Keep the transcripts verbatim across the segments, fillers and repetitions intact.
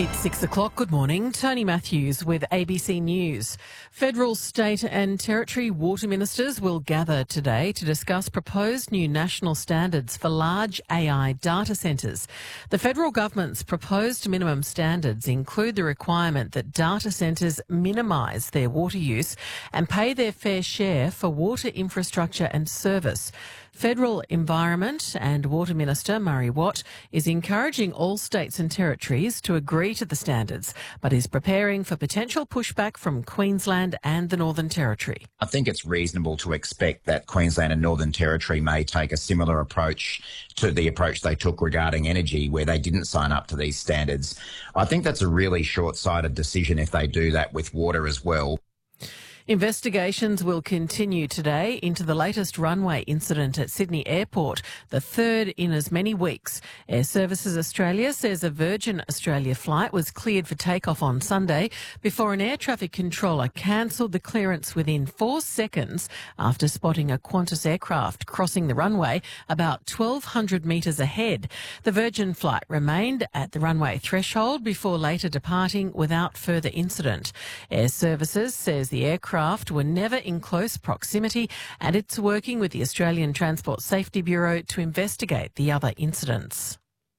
It's six o'clock. Good morning. Tony Matthews with A B C News. Federal, state and territory water ministers will gather today to discuss proposed new national standards for large A I data centres. The federal government's proposed minimum standards include the requirement that data centres minimise their water use and pay their fair share for water infrastructure and service. Federal Environment and Water Minister Murray Watt is encouraging all states and territories to agree to the standards, but is preparing for potential pushback from Queensland and the Northern Territory. I think it's reasonable to expect that Queensland and Northern Territory may take a similar approach to the approach they took regarding energy, where they didn't sign up to these standards. I think that's a really short-sighted decision if they do that with water as well. Investigations will continue today into the latest runway incident at Sydney Airport, the third in as many weeks. Air Services Australia says a Virgin Australia flight was cleared for takeoff on Sunday before an air traffic controller cancelled the clearance within four seconds after spotting a Qantas aircraft crossing the runway about twelve hundred metres ahead. The Virgin flight remained at the runway threshold before later departing without further incident. Air Services says the aircraft Craft were never in close proximity, and it's working with the Australian Transport Safety Bureau to investigate the other incidents.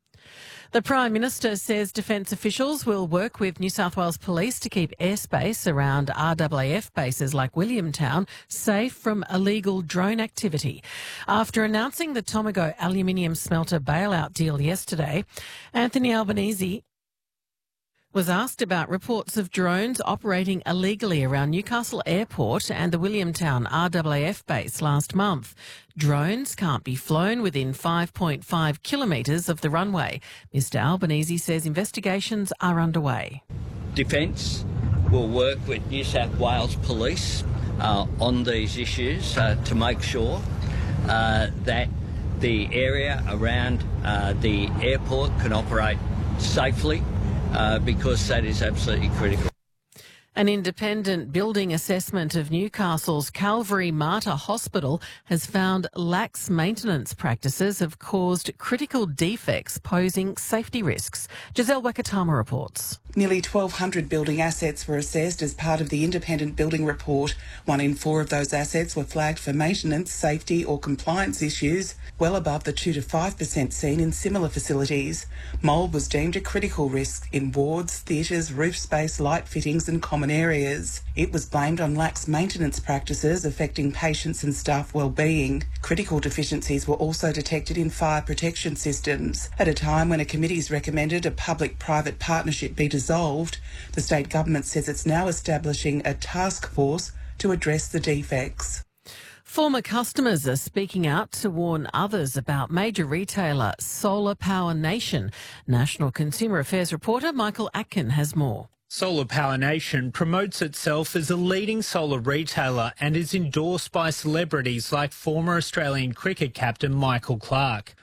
The Prime Minister says defence officials will work with New South Wales Police to keep airspace around R A A F bases like Williamtown safe from illegal drone activity. After announcing the Tomago aluminium smelter bailout deal yesterday, Anthony Albanese was asked about reports of drones operating illegally around Newcastle Airport and the Williamtown R A A F base last month. Drones can't be flown within five point five kilometres of the runway. Mister Albanese says investigations are underway. Defence will work with New South Wales Police uh, on these issues uh, to make sure uh, that the area around uh, the airport can operate safely. Uh, because that is absolutely critical. An independent building assessment of Newcastle's Calvary Mater Hospital has found lax maintenance practices have caused critical defects posing safety risks. Giselle Wakatama reports. Nearly twelve hundred building assets were assessed as part of the independent building report. One in four of those assets were flagged for maintenance, safety or compliance issues, well above the two to five percent seen in similar facilities. Mould was deemed a critical risk in wards, theatres, roof space, light fittings and common areas. It was blamed on lax maintenance practices affecting patients and staff well-being. Critical deficiencies were also detected in fire protection systems. At a time when a committee's recommended a public-private partnership be dissolved, the state government says it's now establishing a task force to address the defects. Former customers are speaking out to warn others about major retailer Solar Power Nation. National Consumer Affairs reporter Michael Atkin has more. Solar Power Nation promotes itself as a leading solar retailer and is endorsed by celebrities like former Australian cricket captain Michael Clarke.